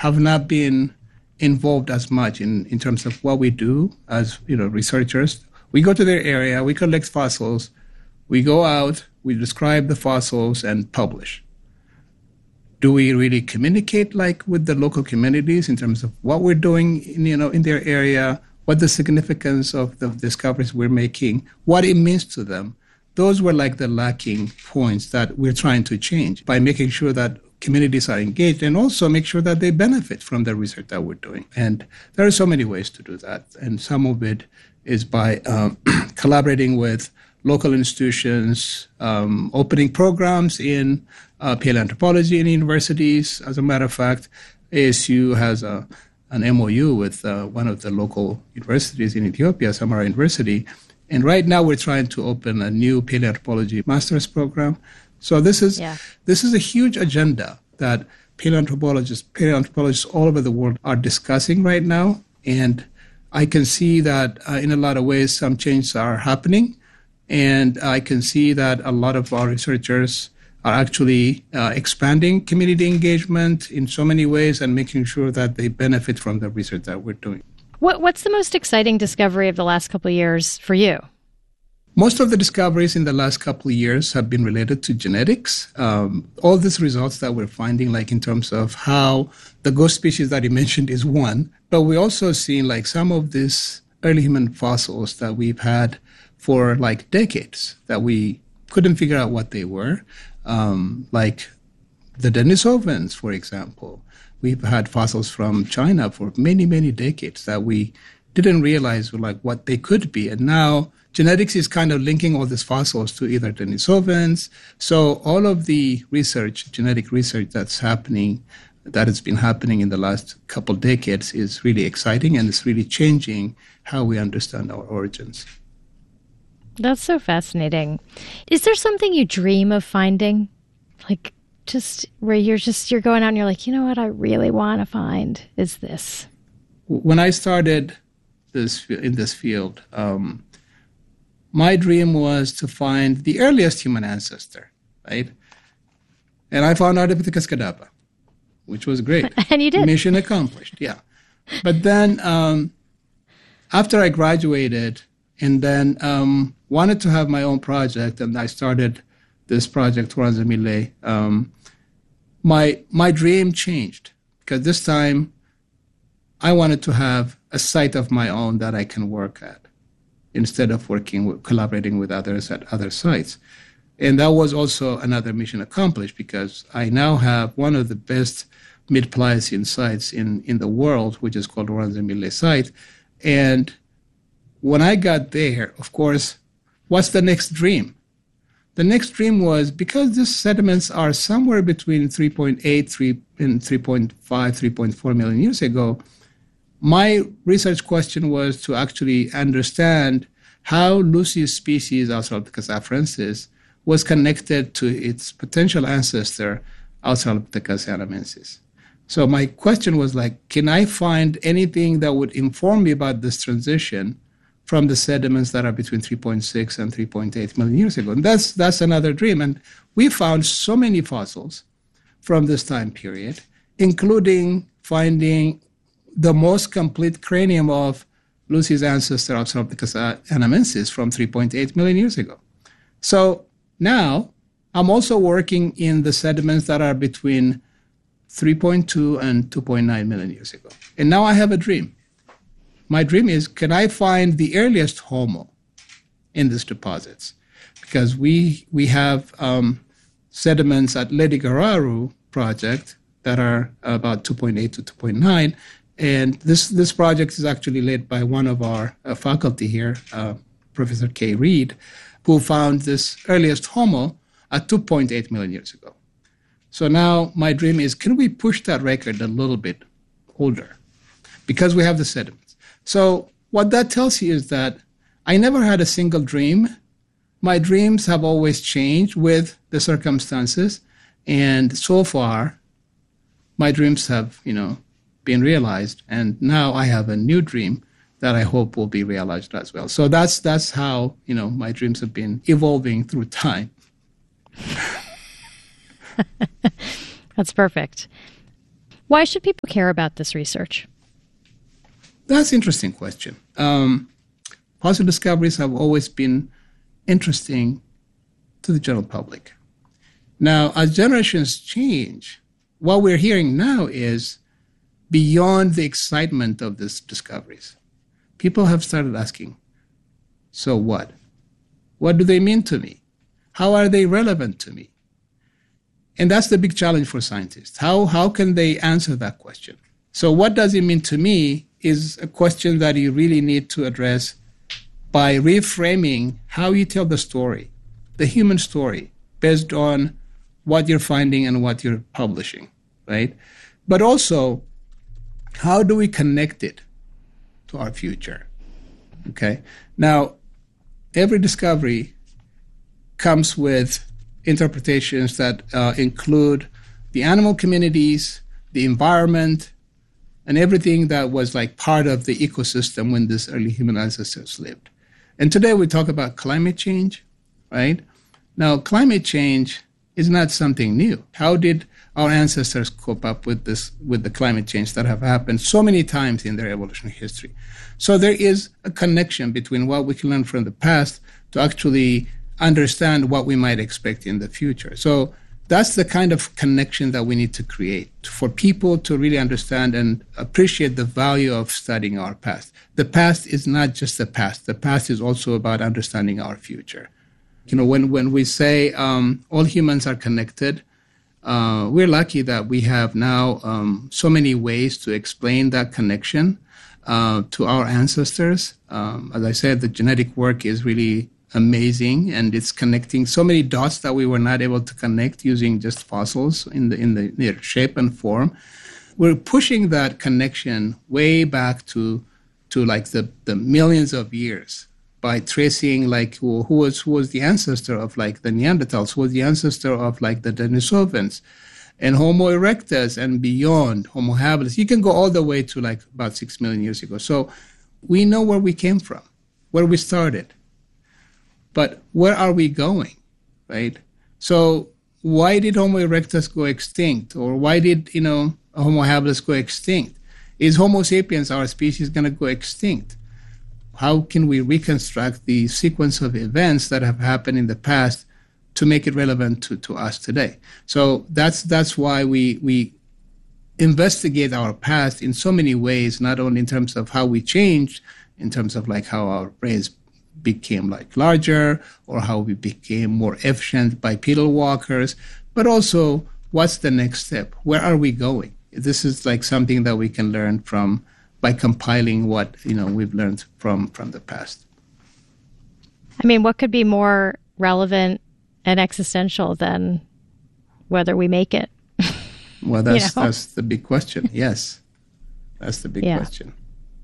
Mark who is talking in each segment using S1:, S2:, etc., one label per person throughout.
S1: have not been involved as much in terms of what we do as researchers. We go to their area, we collect fossils, we go out, we describe the fossils and publish. Do we really communicate with the local communities in terms of what we're doing in their area, what the significance of the discoveries we're making, what it means to them? Those were the lacking points that we're trying to change by making sure that communities are engaged and also make sure that they benefit from the research that we're doing. And there are so many ways to do that. And some of it is by collaborating with local institutions, opening programs in paleoanthropology in universities. As a matter of fact, ASU has an MOU with one of the local universities in Ethiopia, Samara University. And right now we're trying to open a new paleoanthropology master's program. So this is a huge agenda that paleoanthropologists all over the world are discussing right now. And I can see that in a lot of ways some changes are happening. And I can see that a lot of our researchers are actually expanding community engagement in so many ways and making sure that they benefit from the research that we're doing.
S2: What's the most exciting discovery of the last couple of years for you?
S1: Most of the discoveries in the last couple of years have been related to genetics. All these results that we're finding, in terms of how the ghost species that you mentioned is one, but we also seen some of these early human fossils that we've had for decades that we couldn't figure out what they were, like the Denisovans, for example. We've had fossils from China for many, many decades that we didn't realize were what they could be. And now genetics is kind of linking all these fossils to either Denisovans. So all of the research, genetic research that has been happening in the last couple decades is really exciting, and it's really changing how we understand our origins.
S2: That's so fascinating. Is there something you dream of finding? Just where you're going out and you're you know what I really want to find is this.
S1: When I started in this field, my dream was to find the earliest human ancestor, right? And I found Ardipithecus cadapa, which was great.
S2: And you did.
S1: Mission accomplished, yeah. But then after I graduated and then wanted to have my own project, and I started this project, Turanzimile, my dream changed because this time I wanted to have a site of my own that I can work at instead of collaborating with others at other sites. And that was also another mission accomplished because I now have one of the best mid-Pliocene sites in the world, which is called Turanzimile site. And when I got there, of course, what's the next dream? The next dream was, because these sediments are somewhere between 3.8 and 3.5, 3.4 million years ago, my research question was to actually understand how Lucy's species, Australopithecus afarensis, was connected to its potential ancestor, Australopithecus anamensis. So my question was can I find anything that would inform me about this transition from the sediments that are between 3.6 and 3.8 million years ago? And that's another dream. And we found so many fossils from this time period, including finding the most complete cranium of Lucy's ancestor, Australopithecus anamensis, from 3.8 million years ago. So now I'm also working in the sediments that are between 3.2 and 2.9 million years ago. And now I have a dream. My dream is, can I find the earliest Homo in these deposits? Because we have sediments at Ledi Gararu project that are about 2.8 to 2.9. And this project is actually led by one of our faculty here, Professor Kay Reed, who found this earliest Homo at 2.8 million years ago. So now my dream is, can we push that record a little bit older? Because we have the sediments. So what that tells you is that I never had a single dream. My dreams have always changed with the circumstances. And so far, my dreams have, been realized. And now I have a new dream that I hope will be realized as well. So that's how, my dreams have been evolving through time.
S2: That's perfect. Why should people care about this research?
S1: That's an interesting question. Fossil discoveries have always been interesting to the general public. Now, as generations change, what we're hearing now is beyond the excitement of these discoveries. People have started asking, so what? What do they mean to me? How are they relevant to me? And that's the big challenge for scientists. How can they answer that question? So what does it mean to me is a question that you really need to address by reframing how you tell the story, the human story, based on what you're finding and what you're publishing, right? But also, how do we connect it to our future? Okay. Now, every discovery comes with interpretations that include the animal communities, the environment, and everything that was like part of the ecosystem when these early human ancestors lived. And today we talk about climate change, right? Now, climate change is not something new. How did our ancestors cope up with the climate change that have happened so many times in their evolutionary history? So there is a connection between what we can learn from the past to actually understand what we might expect in the future. So that's the kind of connection that we need to create for people to really understand and appreciate the value of studying our past. The past is not just the past. The past is also about understanding our future. You know, when we say all humans are connected, we're lucky that we have now so many ways to explain that connection to our ancestors. As I said, the genetic work is really amazing, and it's connecting so many dots that we were not able to connect using just fossils in their shape and form. We're pushing that connection way back to like the millions of years by tracing like who was the ancestor of like the Neanderthals, who was the ancestor of like the Denisovans and Homo erectus and beyond, Homo habilis. You can go all the way to like about 6 million years ago. So we know where we came from, where we started. But where are we going, right? So why did Homo erectus go extinct? Or why did, Homo habilis go extinct? Is Homo sapiens, our species, going to go extinct? How can we reconstruct the sequence of events that have happened in the past to make it relevant to us today? So that's why we investigate our past in so many ways, not only in terms of how we changed, in terms of like how our brains became like larger or how we became more efficient bipedal walkers, but also what's the next step? Where are we going? This is like something that we can learn from by compiling what we've learned from the past.
S2: I mean, what could be more relevant and existential than whether we make it?
S1: Well, that's the big question. Yes, that's the big question.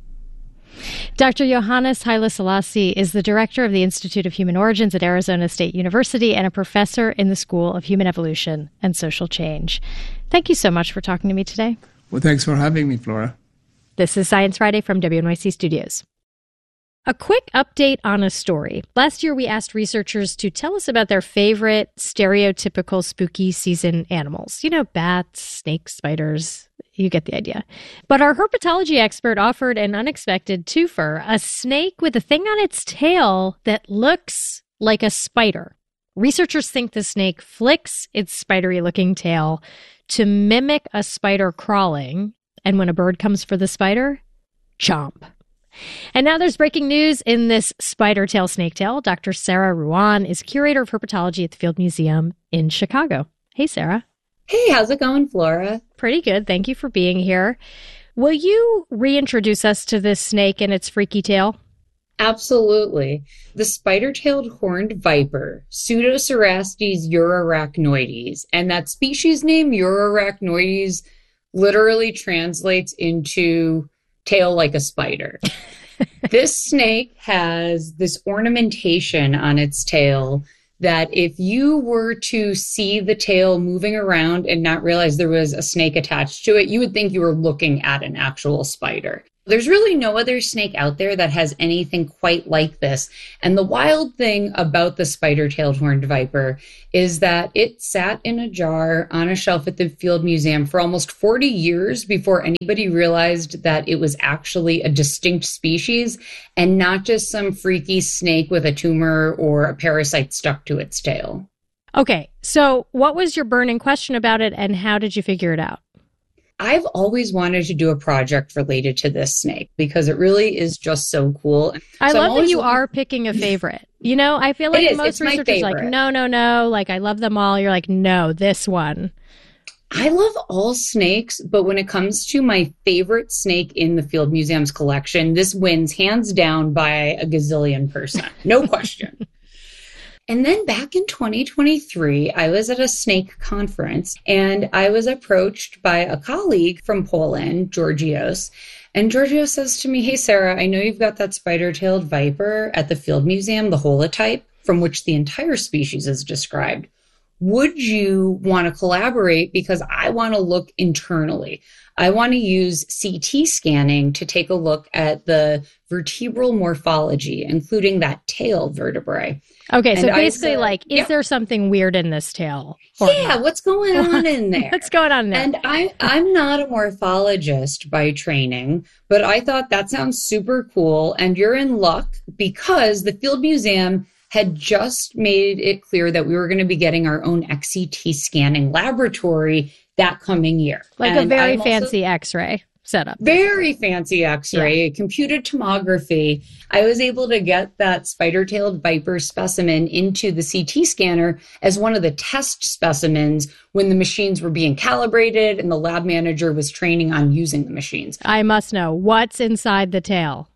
S2: Dr. Johannes Haile Selassie is the director of the Institute of Human Origins at Arizona State University and a professor in the School of Human Evolution and Social Change. Thank you so much for talking to me today.
S1: Well, thanks for having me, Flora.
S2: This is Science Friday from WNYC Studios. A quick update on a story. Last year, we asked researchers to tell us about their favorite stereotypical spooky season animals. Bats, snakes, spiders. You get the idea. But our herpetology expert offered an unexpected twofer, a snake with a thing on its tail that looks like a spider. Researchers think the snake flicks its spidery-looking tail to mimic a spider crawling, and when a bird comes for the spider, chomp. And now there's breaking news in this spider tail snake tail. Dr. Sarah Ruan is curator of herpetology at the Field Museum in Chicago. Hey, Sarah.
S3: Hey, how's it going, Flora?
S2: Pretty good. Thank you for being here. Will you reintroduce us to this snake and its freaky tail?
S3: Absolutely. The spider-tailed horned viper, Pseudocerastes eurarachnoides, and that species name Eurarachnoides literally translates into tail like a spider. This snake has this ornamentation on its tail that if you were to see the tail moving around and not realize there was a snake attached to it, you would think you were looking at an actual spider. There's really no other snake out there that has anything quite like this. And the wild thing about the spider-tailed horned viper is that it sat in a jar on a shelf at the Field Museum for almost 40 years before anybody realized that it was actually a distinct species and not just some freaky snake with a tumor or a parasite stuck to its tail.
S2: Okay, so what was your burning question about it and how did you figure it out?
S3: I've always wanted to do a project related to this snake because it really is just so cool.
S2: I love that you are picking a favorite. You know, I feel like most researchers are like, no. Like, I love them all. You're like, no, this one.
S3: I love all snakes, but when it comes to my favorite snake in the Field Museum's collection, this wins hands down by a gazillion %. No question. And then back in 2023, I was at a snake conference and I was approached by a colleague from Poland, Georgios. And Georgios says to me, "Hey, Sarah, I know you've got that spider-tailed viper at the Field Museum, the holotype, from which the entire species is described. Would you want to collaborate? Because I want to look internally. I want to use CT scanning to take a look at the vertebral morphology, including that tail vertebrae."
S2: Okay, so basically, is there something weird in this tail?
S3: Yeah, what's going on in there?
S2: What's going on there?
S3: And I'm not a morphologist by training, but I thought that sounds super cool. And you're in luck because the Field Museum had just made it clear that we were going to be getting our own XCT scanning laboratory that coming year.
S2: Like a very fancy X-ray setup.
S3: Very fancy X-ray, computed tomography. I was able to get that spider-tailed viper specimen into the CT scanner as one of the test specimens when the machines were being calibrated and the lab manager was training on using the machines.
S2: I must know, what's inside the tail?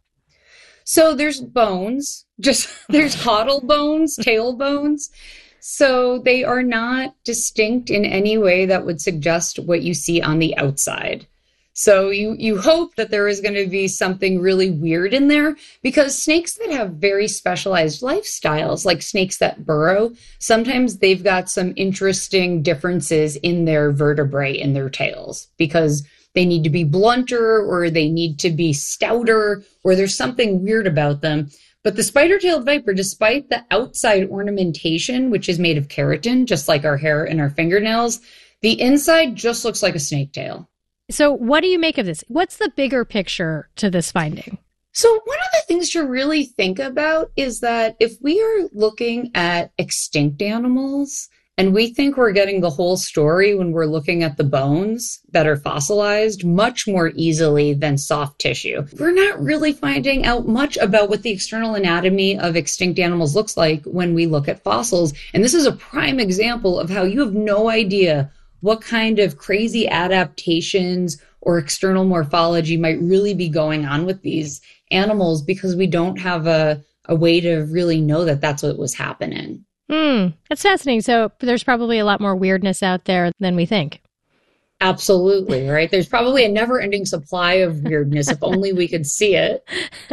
S3: So there's bones, there's caudal bones, tail bones. So they are not distinct in any way that would suggest what you see on the outside. So you hope that there is going to be something really weird in there, because snakes that have very specialized lifestyles, like snakes that burrow, sometimes they've got some interesting differences in their vertebrae in their tails because they need to be blunter or they need to be stouter or there's something weird about them. But the spider-tailed viper, despite the outside ornamentation, which is made of keratin, just like our hair and our fingernails, the inside just looks like a snake tail.
S2: So what do you make of this? What's the bigger picture to this finding?
S3: So one of the things to really think about is that if we are looking at extinct animals and we think we're getting the whole story when we're looking at the bones that are fossilized much more easily than soft tissue, we're not really finding out much about what the external anatomy of extinct animals looks like when we look at fossils. And this is a prime example of how you have no idea what kind of crazy adaptations or external morphology might really be going on with these animals because we don't have a way to really know that that's what was happening.
S2: That's fascinating. So there's probably a lot more weirdness out there than we think.
S3: Absolutely, right? There's probably a never-ending supply of weirdness if only we could see it.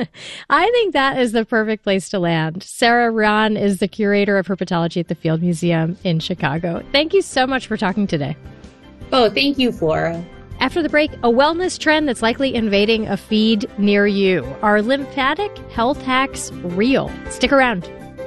S2: I think that is the perfect place to land. Sarah Rahn is the curator of herpetology at the Field Museum in Chicago. Thank you so much for talking today.
S3: Oh, thank you, Flora.
S2: After the break, a wellness trend that's likely invading a feed near you. Are lymphatic health hacks real? Stick around.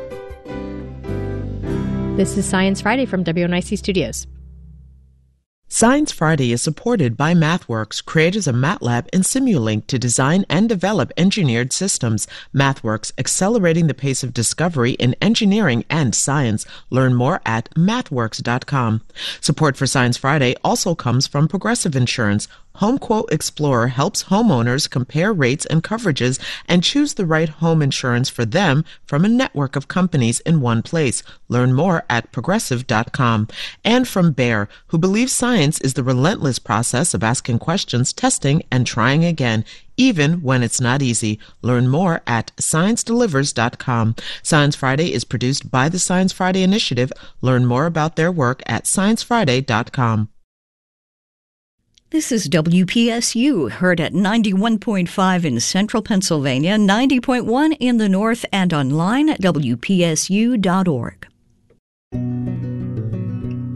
S2: This is Science Friday from WNYC Studios.
S4: Science Friday is supported by MathWorks, creators of MATLAB and Simulink to design and develop engineered systems. MathWorks, accelerating the pace of discovery in engineering and science. Learn more at mathworks.com. Support for Science Friday also comes from Progressive Insurance. HomeQuote Explorer helps homeowners compare rates and coverages and choose the right home insurance for them from a network of companies in one place. Learn more at progressive.com. And from Bayer, who believes science is the relentless process of asking questions, testing, and trying again, even when it's not easy. Learn more at ScienceDelivers.com. Science Friday is produced by the Science Friday Initiative. Learn more about their work at ScienceFriday.com.
S5: This is WPSU, heard at 91.5 in central Pennsylvania, 90.1 in the north, and online at WPSU.org.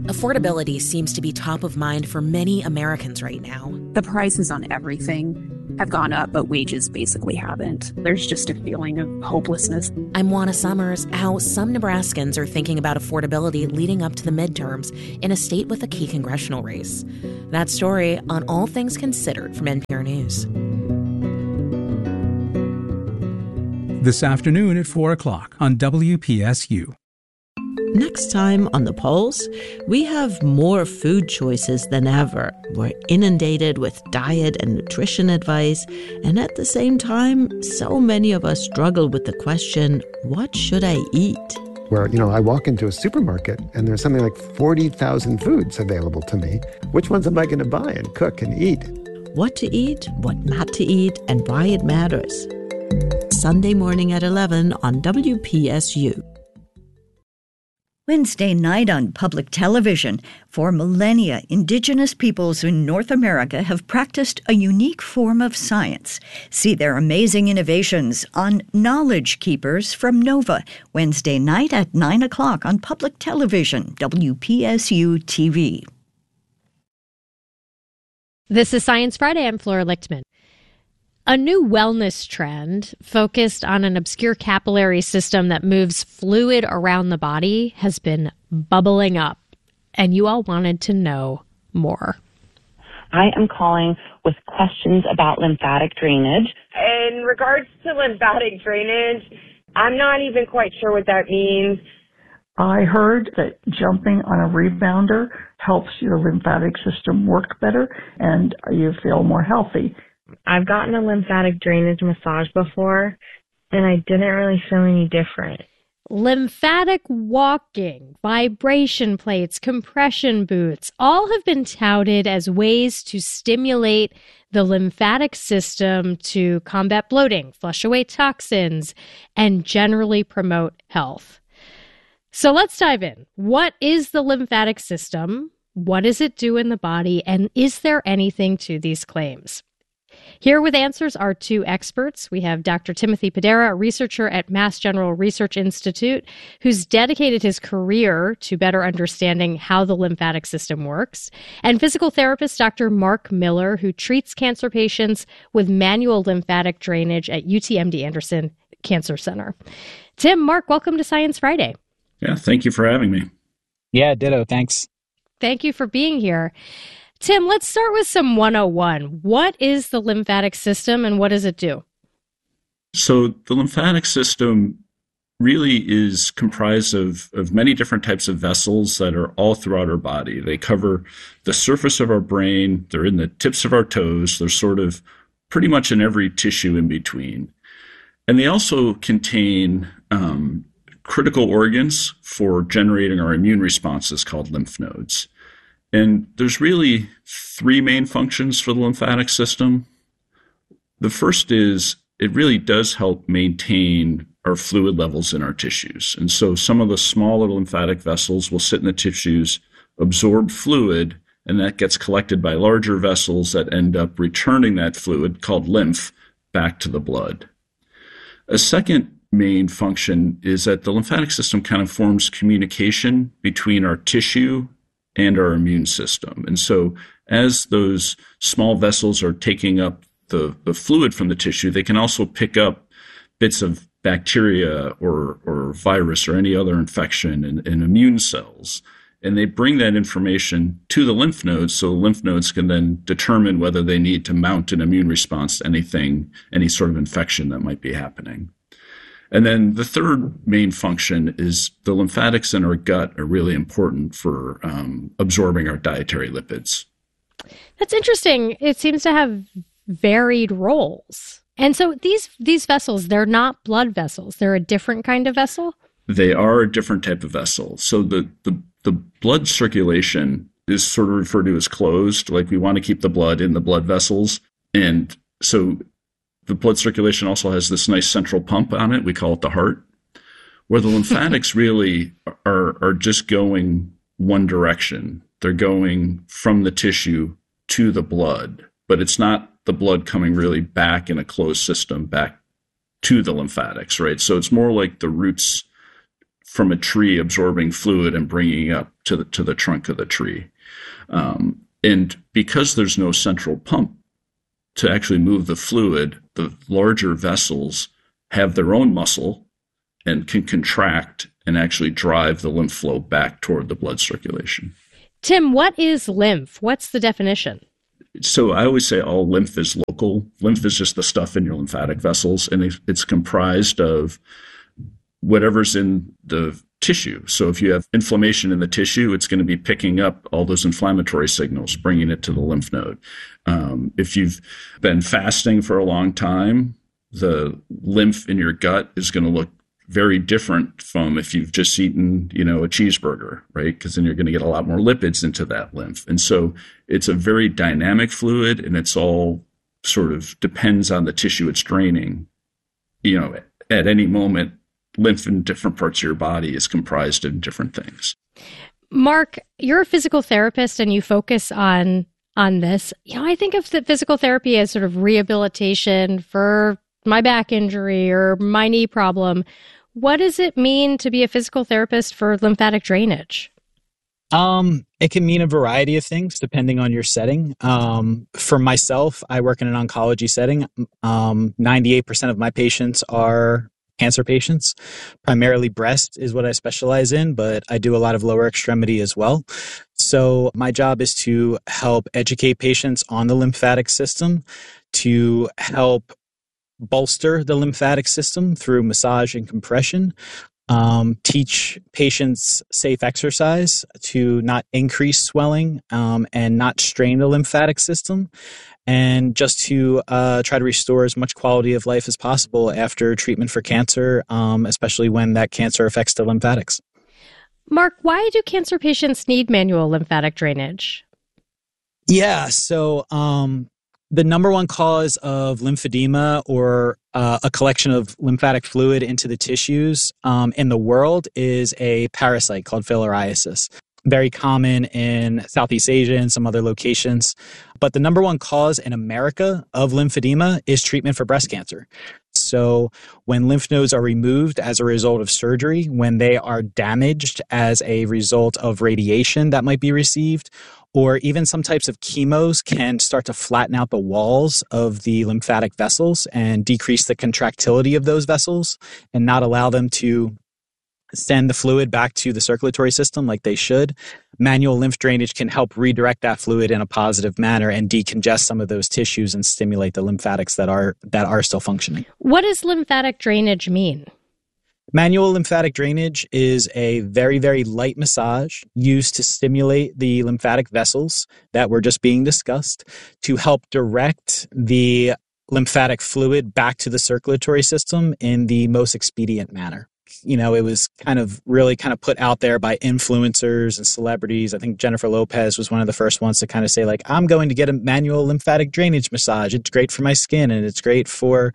S6: Affordability seems to be top of mind for many Americans right now.
S7: The prices on everything.
S6: have gone up, but wages basically haven't. There's just a feeling of hopelessness.
S7: I'm Juana Summers. How some Nebraskans are thinking about affordability leading up to the midterms in a state with a key congressional race. That story on All Things Considered from NPR News.
S8: This afternoon at 4 o'clock on WPSU.
S9: Next time on The Pulse, we have more food choices than ever. We're inundated with diet and nutrition advice, and at the same time, so many of us struggle with the question, what should I eat?
S10: Where, I walk into a supermarket and there's something like 40,000 foods available to me. Which ones am I going to buy and cook and eat?
S9: What to eat, what not to eat, and why it matters. Sunday morning at 11 on WPSU.
S5: Wednesday night on public television. For millennia, indigenous peoples in North America have practiced a unique form of science. See their amazing innovations on Knowledge Keepers from NOVA, Wednesday night at 9 o'clock on public television, WPSU TV.
S2: This is Science Friday. I'm Flora Lichtman. A new wellness trend focused on an obscure capillary system that moves fluid around the body has been bubbling up, and you all wanted to know more.
S11: I am calling with questions about lymphatic drainage.
S12: In regards to lymphatic drainage, I'm not even quite sure what that means.
S13: I heard that jumping on a rebounder helps your lymphatic system work better and you feel more healthy.
S12: I've gotten a lymphatic drainage massage before, and I didn't really feel any different.
S2: Lymphatic walking, vibration plates, compression boots, all have been touted as ways to stimulate the lymphatic system to combat bloating, flush away toxins, and generally promote health. So let's dive in. What is the lymphatic system? What does it do in the body? And is there anything to these claims? Here with answers are two experts. We have Dr. Timothy Padera, a researcher at Mass General Research Institute, who's dedicated his career to better understanding how the lymphatic system works, and physical therapist Dr. Mark Miller, who treats cancer patients with manual lymphatic drainage at UTMD Anderson Cancer Center. Tim, Mark, welcome to Science Friday.
S14: Yeah, thank you for having me.
S15: Yeah, ditto. Thanks.
S2: Thank you for being here. Tim, let's start with some 101. What is the lymphatic system and what does it do?
S14: So the lymphatic system really is comprised of many different types of vessels that are all throughout our body. They cover the surface of our brain. They're in the tips of our toes. They're sort of pretty much in every tissue in between. And they also contain critical organs for generating our immune responses called lymph nodes. And there's really three main functions for the lymphatic system. The first is it really does help maintain our fluid levels in our tissues. And so some of the smaller lymphatic vessels will sit in the tissues, absorb fluid, and that gets collected by larger vessels that end up returning that fluid, called lymph, back to the blood. A second main function is that the lymphatic system kind of forms communication between our tissue and our immune system. And so as those small vessels are taking up the fluid from the tissue, they can also pick up bits of bacteria or virus or any other infection in immune cells. And they bring that information to the lymph nodes, so the lymph nodes can then determine whether they need to mount an immune response to anything, any sort of infection that might be happening. And then the third main function is the lymphatics in our gut are really important for absorbing our dietary lipids.
S2: That's interesting. It seems to have varied roles. And so these vessels, they're not blood vessels. They're a different kind of vessel?
S14: They are a different type of vessel. So the blood circulation is sort of referred to as closed. Like we want to keep the blood in the blood vessels. And so the blood circulation also has this nice central pump on it. We call it the heart, where the lymphatics really are just going one direction. They're going from the tissue to the blood, but it's not the blood coming really back in a closed system back to the lymphatics, right? So it's more like the roots from a tree absorbing fluid and bringing it up to the trunk of the tree. And because there's no central pump to actually move the fluid, the larger vessels have their own muscle and can contract and actually drive the lymph flow back toward the blood circulation.
S2: Tim, what is lymph? What's the definition?
S14: So I always say all lymph is local. Lymph is just the stuff in your lymphatic vessels, and it's comprised of whatever's in the tissue. So if you have inflammation in the tissue, it's going to be picking up all those inflammatory signals, bringing it to the lymph node. If you've been fasting for a long time, the lymph in your gut is going to look very different from if you've just eaten, a cheeseburger, right? Because then you're going to get a lot more lipids into that lymph. And so it's a very dynamic fluid, and it's all sort of depends on the tissue it's draining. At any moment, lymph in different parts of your body is comprised of different things.
S2: Mark, you're a physical therapist and you focus on this. I think of the physical therapy as sort of rehabilitation for my back injury or my knee problem. What does it mean to be a physical therapist for lymphatic drainage?
S15: It can mean a variety of things depending on your setting. For myself, I work in an oncology setting. 98% of my patients are cancer patients. Primarily breast is what I specialize in, but I do a lot of lower extremity as well. So my job is to help educate patients on the lymphatic system, to help bolster the lymphatic system through massage and compression, teach patients safe exercise to not increase swelling and not strain the lymphatic system, and just to try to restore as much quality of life as possible after treatment for cancer, especially when that cancer affects the lymphatics.
S2: Mark, why do cancer patients need manual lymphatic drainage?
S15: Yeah, so the number one cause of lymphedema, or a collection of lymphatic fluid into the tissues in the world, is a parasite called filariasis. Very common in Southeast Asia and some other locations. But the number one cause in America of lymphedema is treatment for breast cancer. So when lymph nodes are removed as a result of surgery, when they are damaged as a result of radiation that might be received, or even some types of chemos can start to flatten out the walls of the lymphatic vessels and decrease the contractility of those vessels and not allow them to send the fluid back to the circulatory system like they should. Manual lymph drainage can help redirect that fluid in a positive manner and decongest some of those tissues and stimulate the lymphatics that are still functioning.
S2: What does lymphatic drainage mean?
S15: Manual lymphatic drainage is a very, very light massage used to stimulate the lymphatic vessels that were just being discussed to help direct the lymphatic fluid back to the circulatory system in the most expedient manner. It was really put out there by influencers and celebrities. I think Jennifer Lopez was one of the first ones to kind of say, like, I'm going to get a manual lymphatic drainage massage. It's great for my skin and it's great for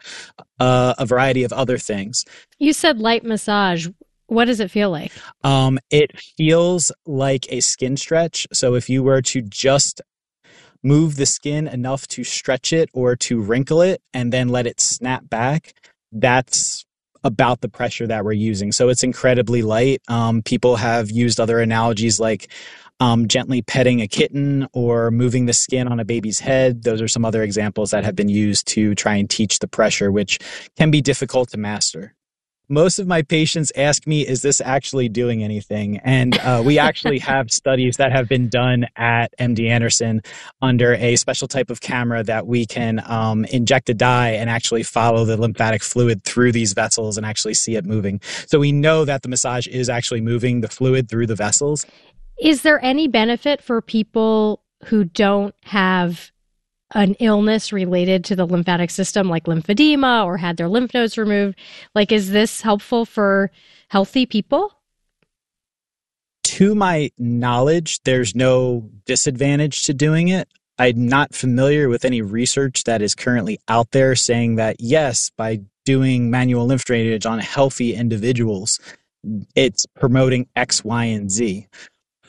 S15: a variety of other things.
S2: You said light massage. What does it feel like?
S15: It feels like a skin stretch. So if you were to just move the skin enough to stretch it or to wrinkle it and then let it snap back, that's about the pressure that we're using. So it's incredibly light. People have used other analogies like gently petting a kitten or moving the skin on a baby's head. Those are some other examples that have been used to try and teach the pressure, which can be difficult to master. Most of my patients ask me, is this actually doing anything? And we actually have studies that have been done at MD Anderson under a special type of camera that we can inject a dye and actually follow the lymphatic fluid through these vessels and actually see it moving. So we know that the massage is actually moving the fluid through the vessels.
S2: Is there any benefit for people who don't have an illness related to the lymphatic system, like lymphedema, or had their lymph nodes removed? Like, is this helpful for healthy people?
S15: To my knowledge, there's no disadvantage to doing it. I'm not familiar with any research that is currently out there saying that, yes, by doing manual lymph drainage on healthy individuals, it's promoting X, Y, and Z.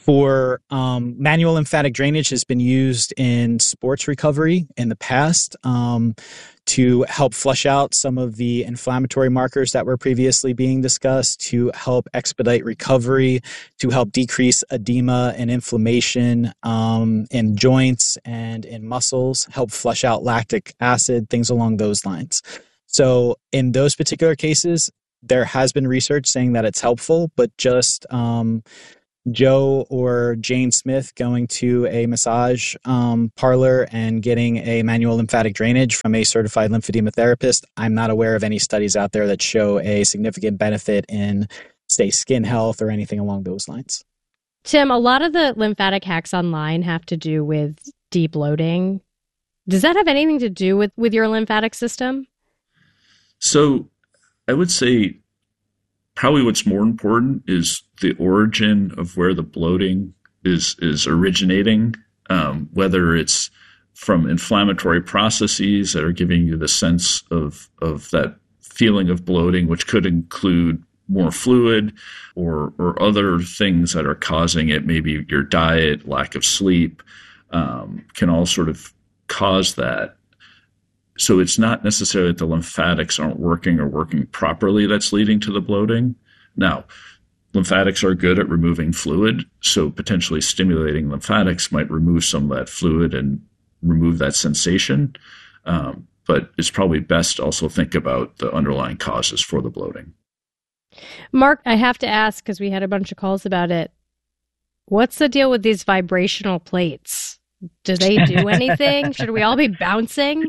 S15: For manual lymphatic drainage has been used in sports recovery in the past to help flush out some of the inflammatory markers that were previously being discussed, to help expedite recovery, to help decrease edema and inflammation in joints and in muscles, help flush out lactic acid, things along those lines. So in those particular cases, there has been research saying that it's helpful, but just Joe or Jane Smith going to a massage parlor and getting a manual lymphatic drainage from a certified lymphedema therapist, I'm not aware of any studies out there that show a significant benefit in, say, skin health or anything along those lines.
S2: Tim, a lot of the lymphatic hacks online have to do with debloating. Does that have anything to do with your lymphatic system?
S14: So I would say probably what's more important is the origin of where the bloating is originating, whether it's from inflammatory processes that are giving you the sense of that feeling of bloating, which could include more fluid or other things that are causing it. Maybe your diet, lack of sleep, can all sort of cause that. So it's not necessarily that the lymphatics aren't working or working properly that's leading to the bloating. Now, lymphatics are good at removing fluid, so potentially stimulating lymphatics might remove some of that fluid and remove that sensation. But it's probably best to also think about the underlying causes for the bloating.
S2: Mark, I have to ask, because we had a bunch of calls about it, what's the deal with these vibrational plates? Do they do anything? Should we all be bouncing?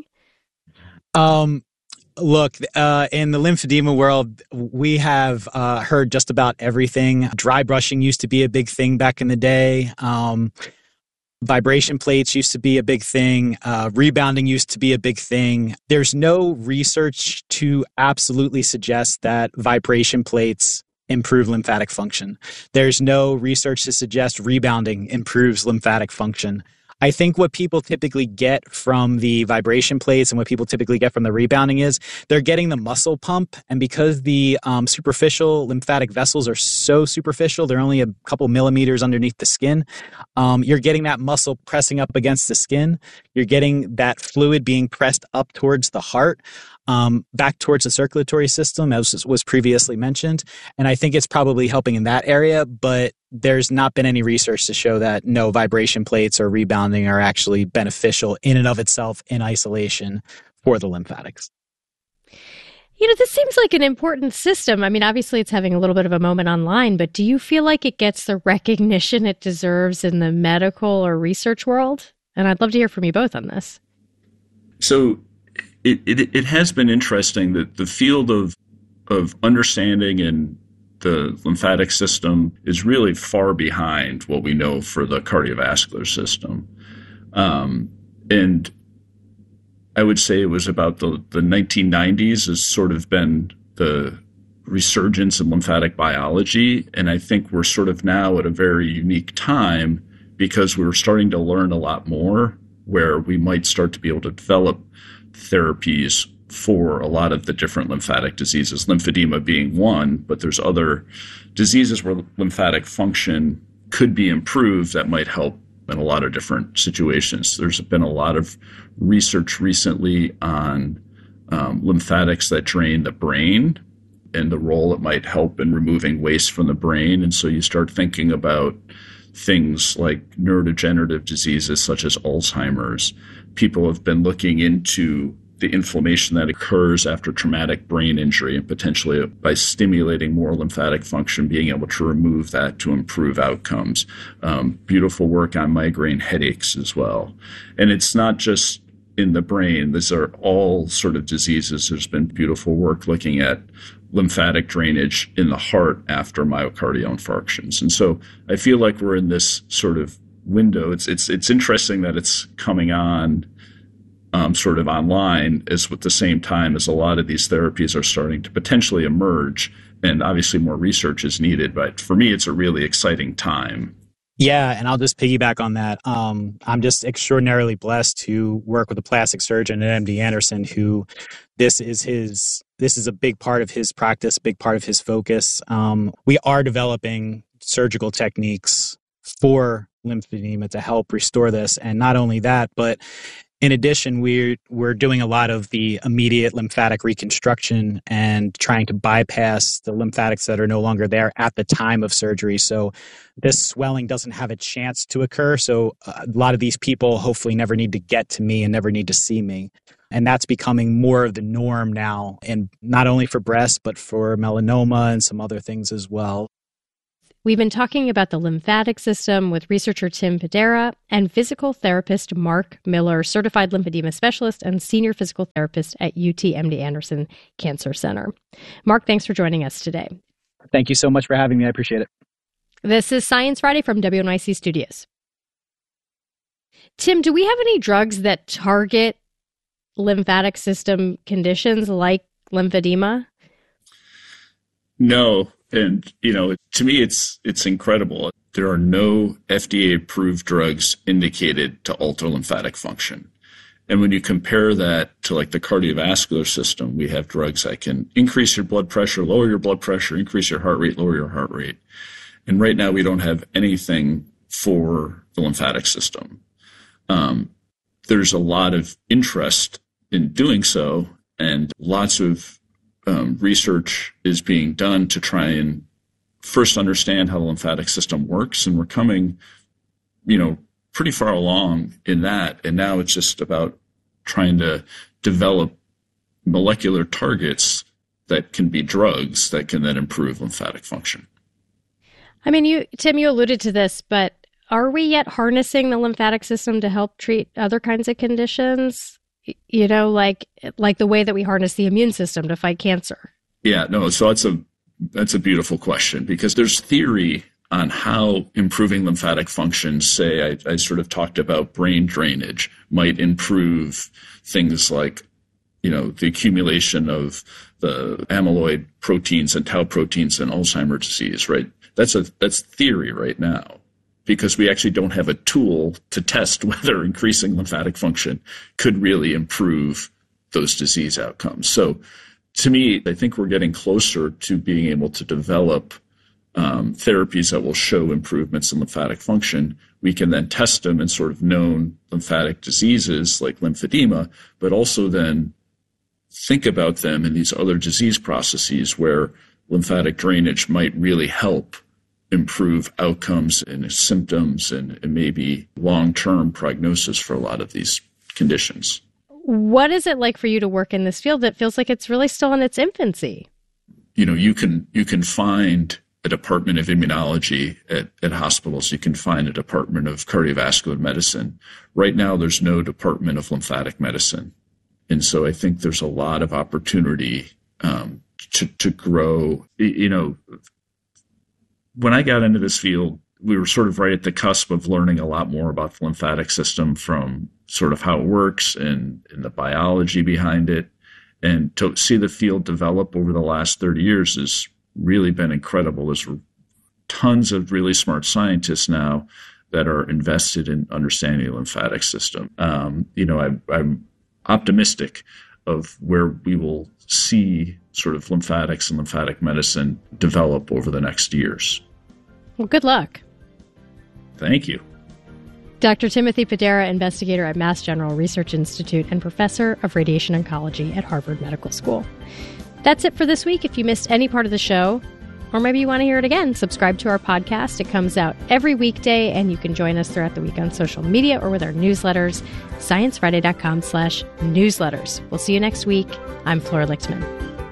S15: Look, in the lymphedema world, we have heard just about everything. Dry brushing used to be a big thing back in the day. Vibration plates used to be a big thing. Rebounding used to be a big thing. There's no research to absolutely suggest that vibration plates improve lymphatic function. There's no research to suggest rebounding improves lymphatic function. I think what people typically get from the vibration plates and what people typically get from the rebounding is they're getting the muscle pump. And because the superficial lymphatic vessels are so superficial, they're only a couple millimeters underneath the skin. You're getting that muscle pressing up against the skin. You're getting that fluid being pressed up towards the heart, back towards the circulatory system, as was previously mentioned. And I think it's probably helping in that area, but there's not been any research to show that no vibration plates or rebounding are actually beneficial in and of itself in isolation for the lymphatics.
S2: You know, this seems like an important system. I mean, obviously it's having a little bit of a moment online, but do you feel like it gets the recognition it deserves in the medical or research world? And I'd love to hear from you both on this.
S14: So it has been interesting that the field of understanding and the lymphatic system is really far behind what we know for the cardiovascular system. And I would say it was about the 1990s has sort of been the resurgence in lymphatic biology. And I think we're sort of now at a very unique time because we're starting to learn a lot more where we might start to be able to develop therapies for a lot of the different lymphatic diseases, lymphedema being one, but there's other diseases where lymphatic function could be improved that might help in a lot of different situations. There's been a lot of research recently on lymphatics that drain the brain and the role it might help in removing waste from the brain. And so you start thinking about things like neurodegenerative diseases such as Alzheimer's. People have been looking into the inflammation that occurs after traumatic brain injury and potentially by stimulating more lymphatic function, being able to remove that to improve outcomes. Beautiful work on migraine headaches as well. And it's not just in the brain. These are all sort of diseases. There's been beautiful work looking at lymphatic drainage in the heart after myocardial infarctions. And so I feel like we're in this sort of window. It's interesting that it's coming on sort of online as with the same time as a lot of these therapies are starting to potentially emerge. And obviously more research is needed. But for me, it's a really exciting time.
S15: Yeah, and I'll just piggyback on that. I'm just extraordinarily blessed to work with a plastic surgeon at MD Anderson who this is a big part of his practice, big part of his focus. We are developing surgical techniques for lymphedema to help restore this. And not only that, but in addition, we're doing a lot of the immediate lymphatic reconstruction and trying to bypass the lymphatics that are no longer there at the time of surgery. So this swelling doesn't have a chance to occur. So a lot of these people hopefully never need to get to me and never need to see me. And that's becoming more of the norm now, and not only for breast, but for melanoma and some other things as well.
S2: We've been talking about the lymphatic system with researcher Tim Pedera and physical therapist Mark Miller, certified lymphedema specialist and senior physical therapist at UT MD Anderson Cancer Center. Mark, thanks for joining us today.
S15: Thank you so much for having me. I appreciate it.
S2: This is Science Friday from WNYC Studios. Tim, do we have any drugs that target lymphatic system conditions like lymphedema?
S14: No. And, to me, it's incredible. There are no FDA-approved drugs indicated to alter lymphatic function. And when you compare that to like the cardiovascular system, we have drugs that can increase your blood pressure, lower your blood pressure, increase your heart rate, lower your heart rate. And right now we don't have anything for the lymphatic system. There's a lot of interest in doing so, and lots of research is being done to try and first understand how the lymphatic system works. And we're coming, pretty far along in that. And now it's just about trying to develop molecular targets that can be drugs that can then improve lymphatic function.
S2: I mean, Tim, you alluded to this, but are we yet harnessing the lymphatic system to help treat other kinds of conditions? Like the way that we harness the immune system to fight cancer?
S14: Yeah, no. So that's a beautiful question, because there's theory on how improving lymphatic function, say, I sort of talked about brain drainage, might improve things like, the accumulation of the amyloid proteins and tau proteins in Alzheimer's disease, right? That's theory right now, because we actually don't have a tool to test whether increasing lymphatic function could really improve those disease outcomes. So to me, I think we're getting closer to being able to develop therapies that will show improvements in lymphatic function. We can then test them in sort of known lymphatic diseases like lymphedema, but also then think about them in these other disease processes where lymphatic drainage might really help improve outcomes and symptoms and maybe long-term prognosis for a lot of these conditions.
S2: What is it like for you to work in this field that feels like it's really still in its infancy?
S14: You can find a department of immunology at hospitals. You can find a department of cardiovascular medicine. Right now, there's no department of lymphatic medicine. And so I think there's a lot of opportunity to grow. When I got into this field, we were sort of right at the cusp of learning a lot more about the lymphatic system, from sort of how it works and the biology behind it. And to see the field develop over the last 30 years has really been incredible. There's tons of really smart scientists now that are invested in understanding the lymphatic system. I'm optimistic of where we will see sort of lymphatics and lymphatic medicine develop over the next years.
S2: Well, good luck.
S14: Thank you.
S2: Dr. Timothy Pedera, investigator at Mass General Research Institute and professor of radiation oncology at Harvard Medical School. That's it for this week. If you missed any part of the show, or maybe you want to hear it again, subscribe to our podcast. It comes out every weekday, and you can join us throughout the week on social media or with our newsletters, sciencefriday.com/newsletters. We'll see you next week. I'm Flora Lichtman.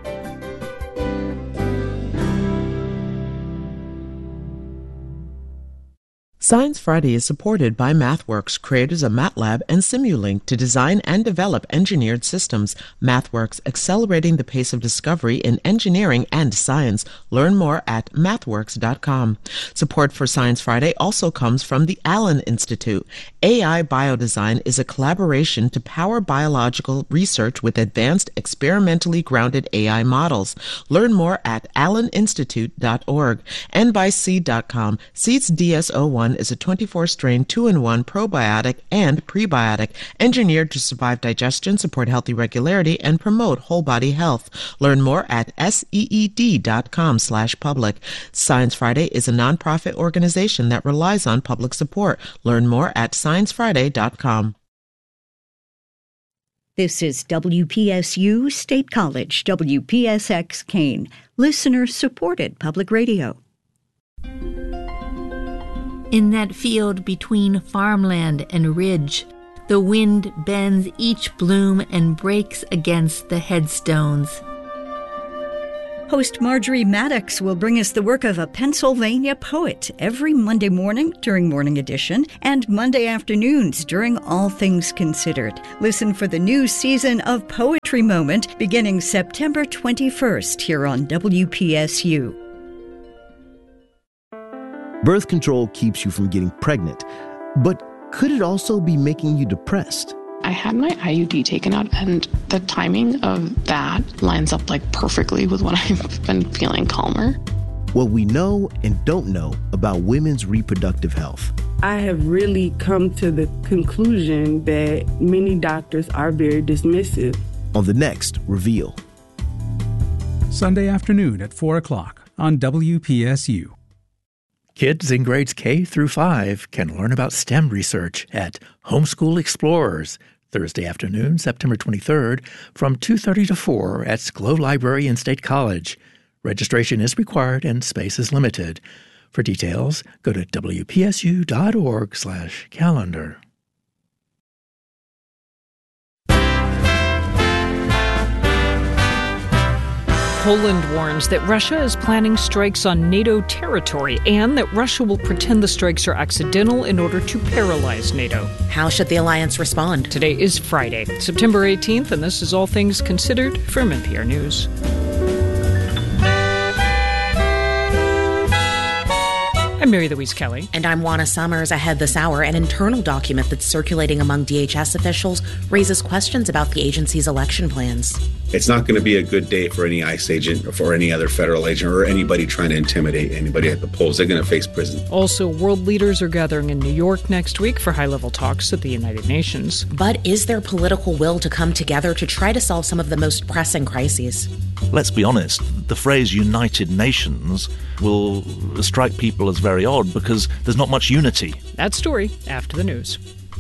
S4: Science Friday is supported by MathWorks, creators of MATLAB and Simulink to design and develop engineered systems. MathWorks, accelerating the pace of discovery in engineering and science. Learn more at mathworks.com. Support for Science Friday also comes from the Allen Institute. AI Biodesign is a collaboration to power biological research with advanced, experimentally grounded AI models. Learn more at alleninstitute.org. And by Seed.com. Seed's DS-01 is a 24-strain 2-in-1 probiotic and prebiotic engineered to survive digestion, support healthy regularity, and promote whole body health. Learn more at seed.com/public. Science Friday is a nonprofit organization that relies on public support. Learn more at sciencefriday.com.
S5: This is WPSU State College, WPSX Kane, listener-supported public radio.
S16: In that field between farmland and ridge, the wind bends each bloom and breaks against the headstones.
S5: Host Marjorie Maddox will bring us the work of a Pennsylvania poet every Monday morning during Morning Edition and Monday afternoons during All Things Considered. Listen for the new season of Poetry Moment beginning September 21st here on WPSU.
S17: Birth control keeps you from getting pregnant, but could it also be making you depressed?
S6: I had my IUD taken out, and the timing of that lines up like perfectly with when I've been feeling calmer.
S17: What we know and don't know about women's reproductive health.
S18: I have really come to the conclusion that many doctors are very dismissive.
S17: On the next Reveal.
S8: Sunday afternoon at 4 o'clock on WPSU.
S19: Kids in grades K through 5 can learn about STEM research at Homeschool Explorers, Thursday afternoon, September 23rd, from 2:30 to 4 at Sklo Library and State College. Registration is required and space is limited. For details, go to wpsu.org/calendar.
S20: Poland warns that Russia is planning strikes on NATO territory and that Russia will pretend the strikes are accidental in order to paralyze NATO.
S7: How should the alliance respond?
S20: Today is Friday, September 18th, and this is All Things Considered from NPR News. I'm Mary Louise Kelly.
S7: And I'm Juana Summers. Ahead this hour, an internal document that's circulating among DHS officials raises questions about the agency's election plans.
S21: It's not going to be a good day for any ICE agent or for any other federal agent or anybody trying to intimidate anybody at the polls. They're going to face prison.
S20: Also, world leaders are gathering in New York next week for high-level talks at the United Nations.
S7: But is there political will to come together to try to solve some of the most pressing crises?
S22: Let's be honest, the phrase United Nations will strike people as very odd because there's not much unity.
S20: That story after the news.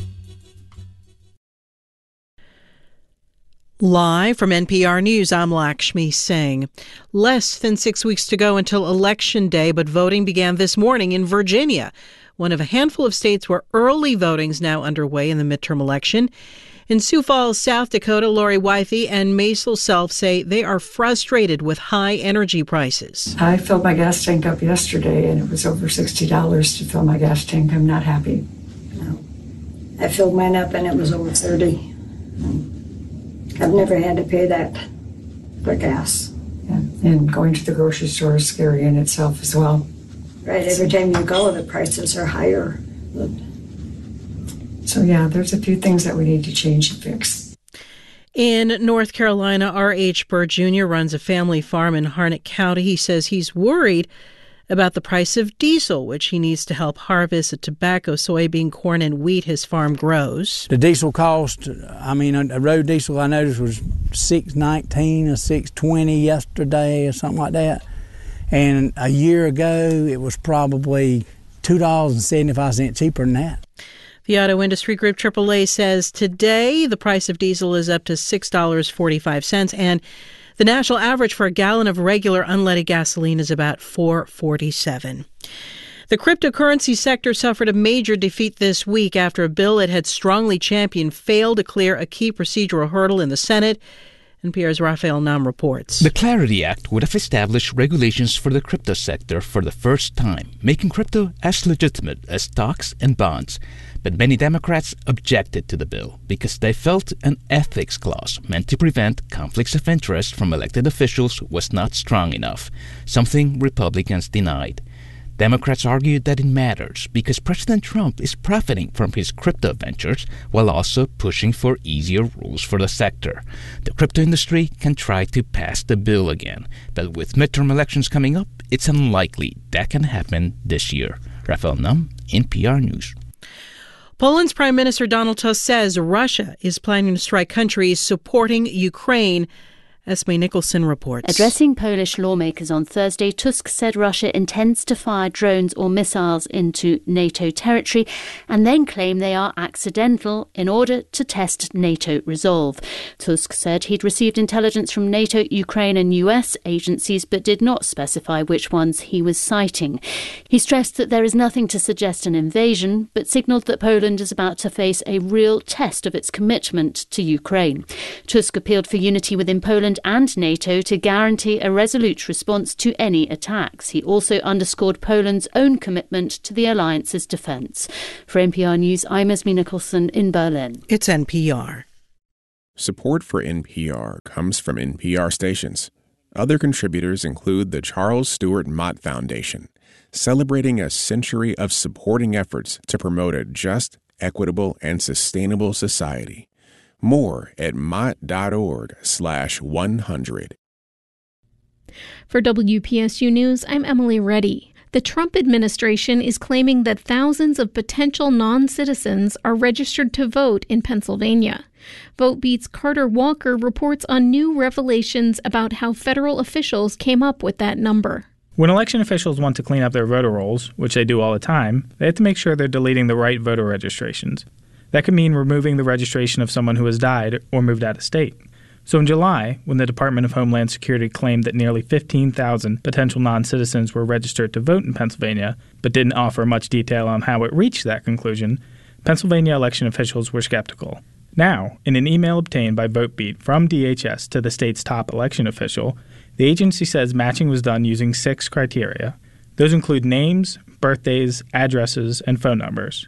S23: Live from NPR News, I'm Lakshmi Singh. Less than 6 weeks to go until Election Day, but voting began this morning in Virginia, one of a handful of states where early voting is now underway in the midterm election. In Sioux Falls, South Dakota, Lori Wifey and Maisel Self say they are frustrated with high energy prices.
S24: I filled my gas tank up yesterday, and it was over $60 to fill my gas tank. I'm not happy.
S25: No. I filled mine up, and it was over $30. I've never had to pay that for gas.
S24: Yeah. And going to the grocery store is scary in itself as well.
S25: Right, every time you go, the prices are higher.
S24: So yeah, there's a few things that we need to change and fix.
S23: In North Carolina, R.H. Bird Jr. runs a family farm in Harnett County. He says he's worried about the price of diesel, which he needs to help harvest the tobacco, soybean, corn, and wheat his farm grows.
S26: The diesel cost, a road diesel I noticed was $6.19 or $6.20 yesterday or something like that. And a year ago, it was probably $2.75 cheaper than that.
S23: The auto industry group AAA says today the price of diesel is up to $6.45, and the national average for a gallon of regular unleaded gasoline is about $4.47. The cryptocurrency sector suffered a major defeat this week after a bill it had strongly championed failed to clear a key procedural hurdle in the Senate. NPR's Raphael Nam reports.
S27: The Clarity Act would have established regulations for the crypto sector for the first time, making crypto as legitimate as stocks and bonds. But many Democrats objected to the bill because they felt an ethics clause meant to prevent conflicts of interest from elected officials was not strong enough, something Republicans denied. Democrats argued that it matters because President Trump is profiting from his crypto ventures while also pushing for easier rules for the sector. The crypto industry can try to pass the bill again, but with midterm elections coming up, it's unlikely that can happen this year. Raphael Nam, NPR News.
S23: Poland's Prime Minister Donald Tusk says Russia is planning to strike countries supporting Ukraine. Esme Nicholson reports.
S1: Addressing Polish lawmakers on Thursday, Tusk said Russia intends to fire drones or missiles into NATO territory and then claim they are accidental in order to test NATO resolve. Tusk said he'd received intelligence from NATO, Ukraine and US agencies but did not specify which ones he was citing. He stressed that there is nothing to suggest an invasion but signalled that Poland is about to face a real test of its commitment to Ukraine. Tusk appealed for unity within Poland and NATO to guarantee a resolute response to any attacks. He also underscored Poland's own commitment to the alliance's defence. For NPR News, I'm Esme Nicholson in Berlin.
S23: It's NPR.
S3: Support for NPR comes from NPR stations. Other contributors include the Charles Stewart Mott Foundation, celebrating a century of supporting efforts to promote a just, equitable, and sustainable society. More at mott.org/100.
S2: For WPSU News, I'm Emily Reddy. The Trump administration is claiming that thousands of potential non-citizens are registered to vote in Pennsylvania. VoteBeat's Carter Walker reports on new revelations about how federal officials came up with that number.
S9: When election officials want to clean up their voter rolls, which they do all the time, they have to make sure they're deleting the right voter registrations. That could mean removing the registration of someone who has died or moved out of state. So in July, when the Department of Homeland Security claimed that nearly 15,000 potential non-citizens were registered to vote in Pennsylvania, but didn't offer much detail on how it reached that conclusion, Pennsylvania election officials were skeptical. Now, in an email obtained by VoteBeat from DHS to the state's top election official, the agency says matching was done using 6 criteria. Those include names, birthdays, addresses, and phone numbers.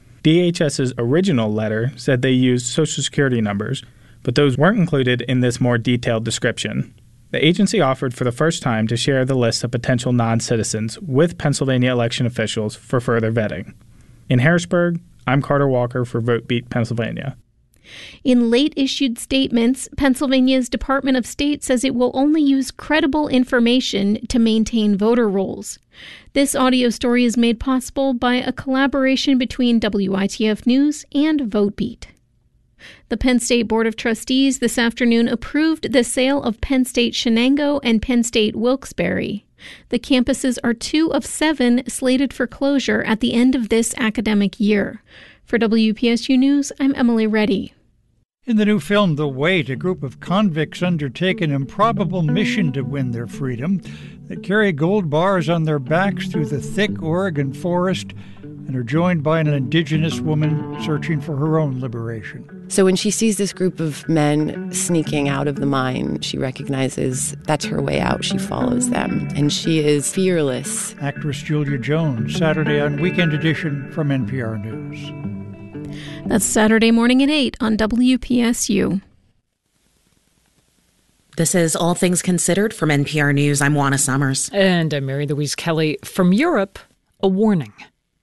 S9: DHS's original letter said they used Social Security numbers, but those weren't included in this more detailed description. The agency offered for the first time to share the list of potential non-citizens with Pennsylvania election officials for further vetting. In Harrisburg, I'm Carter Walker for VoteBeat Pennsylvania.
S2: In late-issued statements, Pennsylvania's Department of State says it will only use credible information to maintain voter rolls. This audio story is made possible by a collaboration between WITF News and VoteBeat. The Penn State Board of Trustees this afternoon approved the sale of Penn State Shenango and Penn State Wilkes-Barre. The campuses are 2 of 7 slated for closure at the end of this academic year. For WPSU News, I'm Emily Reddy.
S10: In the new film, The Wait, a group of convicts undertake an improbable mission to win their freedom. They carry gold bars on their backs through the thick Oregon forest and are joined by an indigenous woman searching for her own liberation.
S11: So when she sees this group of men sneaking out of the mine, she recognizes that's her way out. She follows them, and she is fearless.
S10: Actress Julia Jones, Saturday on Weekend Edition from NPR News.
S2: That's Saturday morning at 8 on WPSU.
S7: This is All Things Considered from NPR News. I'm Juana Summers.
S20: And I'm Mary Louise Kelly. From Europe, a warning.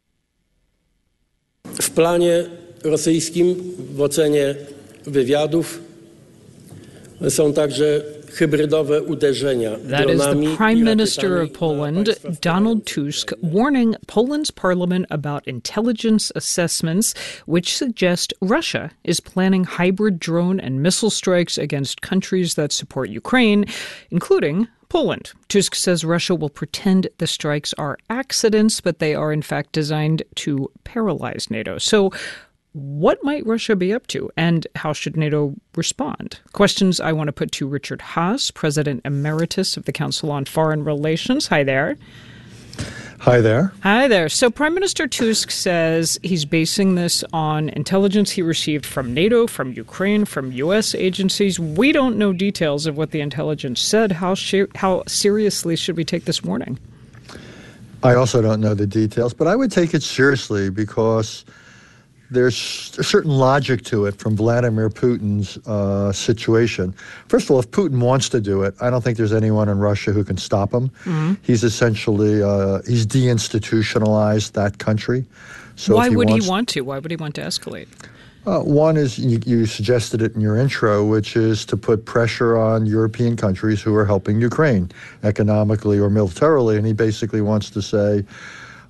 S12: W planie rosyjskim w ocenie wywiadów są także hybrydowe uderzenia dronami.
S20: That is the Prime Minister of Poland, Donald Tusk, warning Poland's parliament about intelligence assessments which suggest Russia is planning hybrid drone and missile strikes against countries that support Ukraine, including Poland. Tusk says Russia will pretend the strikes are accidents, but they are in fact designed to paralyze NATO. So what might Russia be up to, and how should NATO respond? Questions I want to put to Richard Haass, President Emeritus of the Council on Foreign Relations. Hi there.
S13: Hi there.
S20: Hi there. So Prime Minister Tusk says he's basing this on intelligence he received from NATO, from Ukraine, from U.S. agencies. We don't know details of what the intelligence said. How seriously should we take this warning?
S13: I also don't know the details, but I would take it seriously because there's a certain logic to it from Vladimir Putin's situation. First of all, if Putin wants to do it, I don't think there's anyone in Russia who can stop him. Mm-hmm. He's essentially, he's deinstitutionalized that country. So
S20: Why would he want to? Why would he want to escalate?
S13: One is, you suggested it in your intro, which is to put pressure on European countries who are helping Ukraine economically or militarily. And he basically wants to say,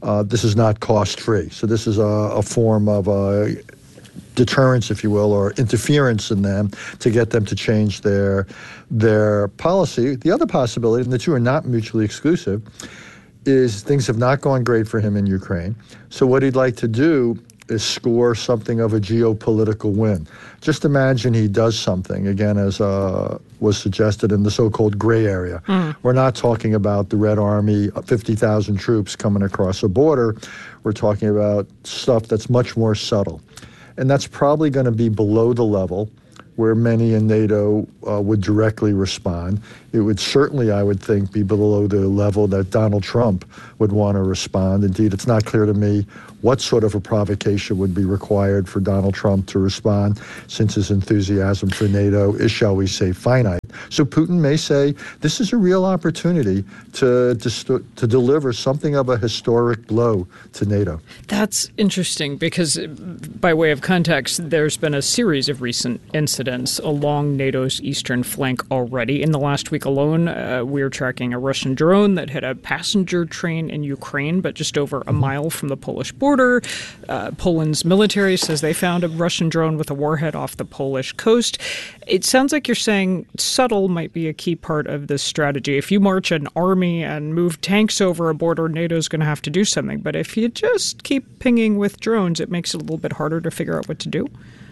S13: this is not cost-free. So this is a form of deterrence, if you will, or interference in them to get them to change their policy. The other possibility, and the two are not mutually exclusive, is things have not gone great for him in Ukraine. So what he'd like to do is score something of a geopolitical win. Just imagine he does something, again, as was suggested in the so-called gray area. We're not talking about the Red Army, 50,000 troops coming across a border. We're talking about stuff that's much more subtle. And that's probably going to be below the level where many in NATO would directly respond. It would certainly, I would think, be below the level that Donald Trump would want to respond. Indeed, it's not clear to me what sort of a provocation would be required for Donald Trump to respond, since his enthusiasm for NATO is, shall we say, finite. So Putin may say, this is a real opportunity to deliver something of a historic blow to NATO.
S20: That's interesting because, by way of context, there's been a series of recent incidents along NATO's eastern flank already. In the last week alone, we're tracking a Russian drone that hit a passenger train in Ukraine, but just over a mile from the Polish border. Poland's military says they found a Russian drone with a warhead off the Polish coast. It sounds like you're saying subtle might be a key part of this strategy. If you march an army and move tanks over a border, NATO's going to have to do something. But if you just keep pinging with drones, it makes it a little bit harder to figure out what to do.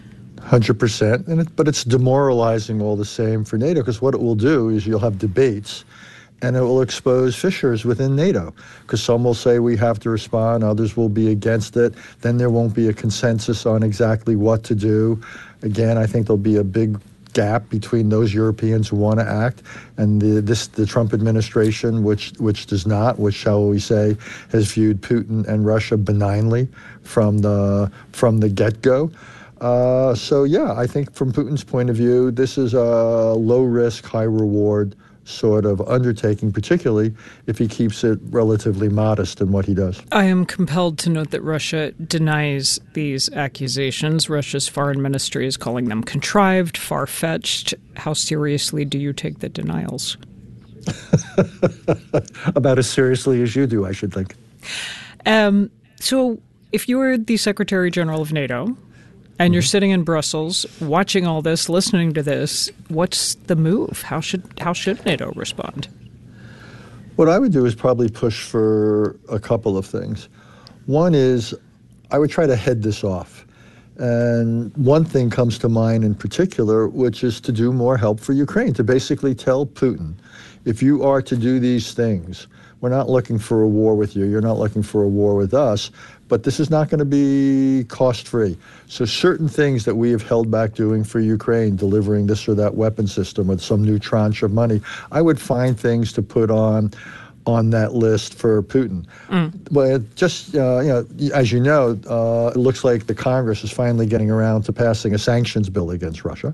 S13: 100%. But it's demoralizing all the same for NATO, because what it will do is you'll have debates and it will expose fissures within NATO, because some will say we have to respond, others will be against it. Then there won't be a consensus on exactly what to do. Again, I think there'll be a big gap between those Europeans who want to act and the Trump administration, which does not, which, shall we say, has viewed Putin and Russia benignly from the get-go. So yeah, I think from Putin's point of view, this is a low-risk, high-reward sort of undertaking, particularly if he keeps it relatively modest in what he does.
S20: I am compelled to note that Russia denies these accusations. Russia's foreign ministry is calling them contrived, far-fetched. How seriously do you take the denials?
S13: About as seriously as you do, I should think.
S20: So if you were the Secretary General of NATO, and you're sitting in Brussels, watching all this, listening to this, what's the move? How should NATO respond?
S13: What I would do is probably push for a couple of things. One is I would try to head this off. And one thing comes to mind in particular, which is to do more help for Ukraine, to basically tell Putin, if you are to do these things, we're not looking for a war with you, you're not looking for a war with us, but this is not going to be cost-free. So certain things that we have held back doing for Ukraine, delivering this or that weapon system with some new tranche of money, I would find things to put on that list for Putin. Well, just, as you know, it looks like the Congress is finally getting around to passing a sanctions bill against Russia.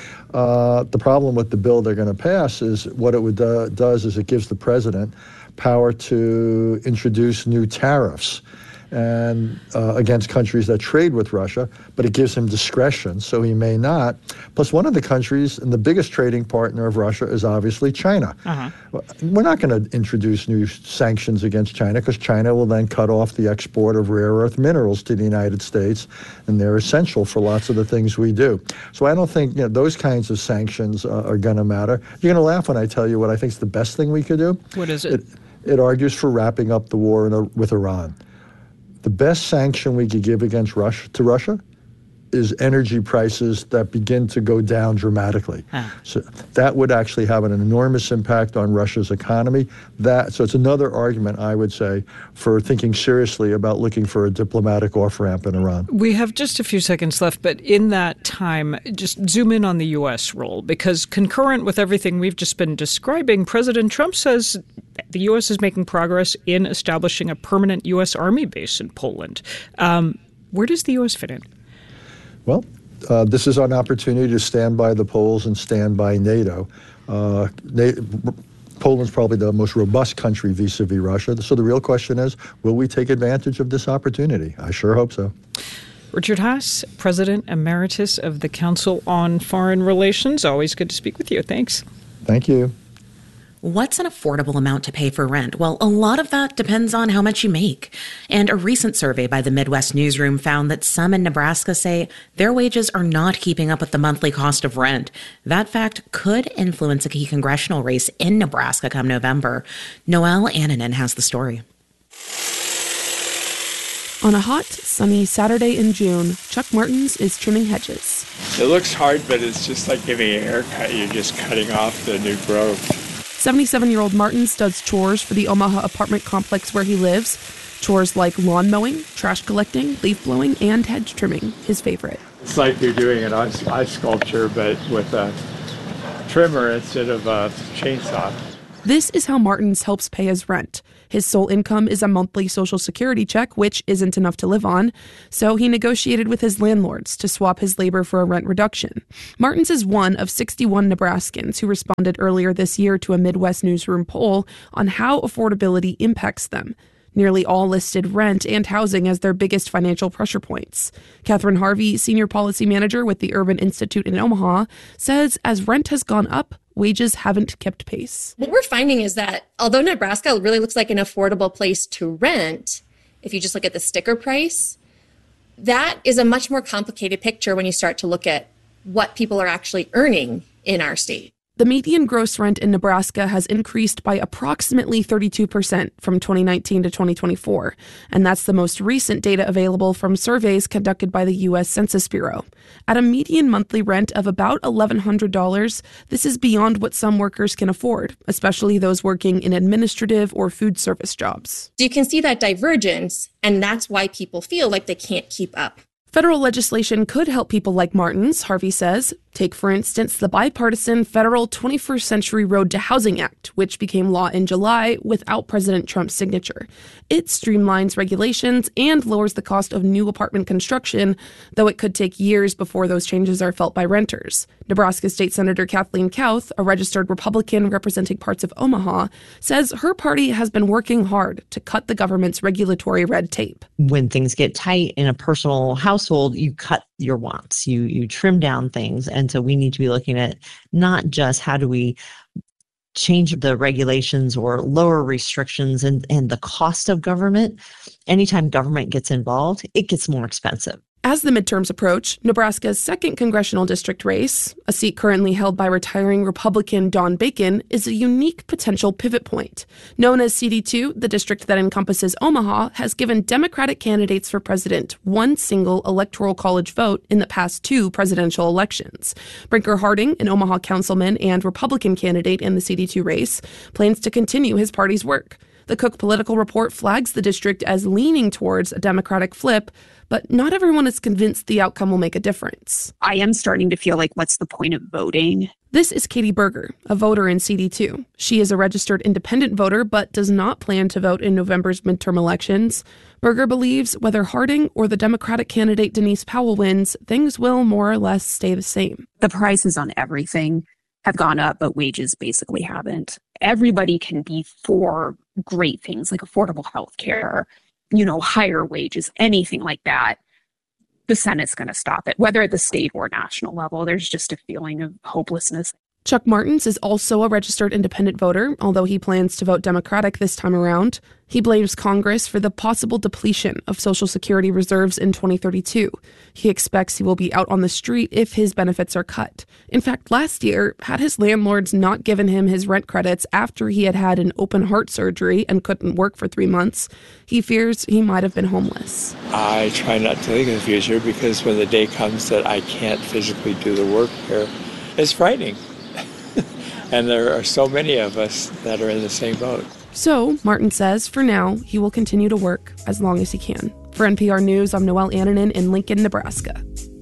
S13: The problem with the bill they're going to pass is what it does is it gives the president power to introduce new tariffs and against countries that trade with Russia, but it gives him discretion, so he may not. Plus, one of the countries and the biggest trading partner of Russia is obviously China. We're not going to introduce new sanctions against China because China will then cut off the export of rare earth minerals to the United States, and they're essential for lots of the things we do. So I don't think those kinds of sanctions are going to matter. You're going to laugh when I tell you what I think is the best thing we could do.
S20: What is it?
S13: It argues for wrapping up the war with Iran. The best sanction we could give against Russia is energy prices that begin to go down dramatically. So that would actually have an enormous impact on Russia's economy. So it's another argument, I would say, for thinking seriously about looking for a diplomatic off-ramp in Iran.
S20: We have just a few seconds left, but in that time, just zoom in on the U.S. role, because concurrent with everything we've just been describing, President Trump says the U.S. is making progress in establishing a permanent U.S. Army base in Poland. Where does the U.S. fit in?
S13: Well, this is an opportunity to stand by the Poles and stand by NATO. Poland's probably the most robust country vis-a-vis Russia. So the real question is, will we take advantage of this opportunity? I sure hope so.
S20: Richard Haass, President Emeritus of the Council on Foreign Relations. Always good to speak with you. Thanks.
S13: Thank you.
S7: What's an affordable amount to pay for rent? Well, a lot of that depends on how much you make. And a recent survey by the Midwest Newsroom found that some in Nebraska say their wages are not keeping up with the monthly cost of rent. That fact could influence a key congressional race in Nebraska come November. Noelle Annanen has the story.
S4: On a hot, sunny Saturday in June, Chuck Martins is trimming hedges.
S5: It looks hard, but it's just like giving a haircut. You're just cutting off the new growth.
S4: 77-year-old Martins does chores for the Omaha apartment complex where he lives. Chores like lawn mowing, trash collecting, leaf blowing, and hedge trimming, his favorite.
S5: It's like you're doing an ice sculpture, but with a trimmer instead of a chainsaw.
S4: This is how Martins helps pay his rent. His sole income is a monthly Social Security check, which isn't enough to live on, so he negotiated with his landlords to swap his labor for a rent reduction. Martins is one of 61 Nebraskans who responded earlier this year to a Midwest Newsroom poll on how affordability impacts them. Nearly all listed rent and housing as their biggest financial pressure points. Catherine Harvey, Senior Policy Manager with the Urban Institute in Omaha, says as rent has gone up, wages haven't kept pace.
S6: What we're finding is that although Nebraska really looks like an affordable place to rent, if you just look at the sticker price, that is a much more complicated picture when you start to look at what people are actually earning in our state.
S4: The median gross rent in Nebraska has increased by approximately 32% from 2019 to 2024, and that's the most recent data available from surveys conducted by the U.S. Census Bureau. At a median monthly rent of about $1,100, this is beyond what some workers can afford, especially those working in administrative or food service jobs.
S6: So you can see that divergence, and that's why people feel like they can't keep up.
S4: Federal legislation could help people like Martins, Harvey says. Take, for instance, the bipartisan federal 21st Century Road to Housing Act, which became law in July without President Trump's signature. It streamlines regulations and lowers the cost of new apartment construction, though it could take years before those changes are felt by renters. Nebraska State Senator Kathleen Kauth, a registered Republican representing parts of Omaha, says her party has been working hard to cut the government's regulatory red tape.
S14: When things get tight in a personal household, you cut your wants, you trim down things. And so we need to be looking at not just how do we change the regulations or lower restrictions and the cost of government. Anytime government gets involved, it gets more expensive.
S4: As the midterms approach, Nebraska's second congressional district race, a seat currently held by retiring Republican Don Bacon, is a unique potential pivot point. Known as CD2, the district that encompasses Omaha has given Democratic candidates for president one single electoral college vote in the past two presidential elections. Brinker Harding, an Omaha councilman and Republican candidate in the CD2 race, plans to continue his party's work. The Cook Political Report flags the district as leaning towards a Democratic flip, but not everyone is convinced the outcome will make a difference.
S15: I am starting to feel like, what's the point of voting?
S4: This is Katie Berger, a voter in CD2. She is a registered independent voter, but does not plan to vote in November's midterm elections. Berger believes whether Harding or the Democratic candidate Denise Powell wins, things will more or less stay the same.
S15: The prices on everything have gone up, but wages basically haven't. Everybody can be for great things like affordable health care, higher wages, anything like that. The Senate's going to stop it, whether at the state or national level. There's just a feeling of hopelessness.
S4: Chuck Martins is also a registered independent voter, although he plans to vote Democratic this time around. He blames Congress for the possible depletion of Social Security reserves in 2032. He expects he will be out on the street if his benefits are cut. In fact, last year, had his landlords not given him his rent credits after he had had an open heart surgery and couldn't work for 3 months, he fears he might have been homeless.
S5: I try not to think of the future because when the day comes that I can't physically do the work here, it's frightening. And there are so many of us that are in the same boat.
S4: So, Martin says, for now, he will continue to work as long as he can. For NPR News, I'm Noelle Annanen in Lincoln, Nebraska.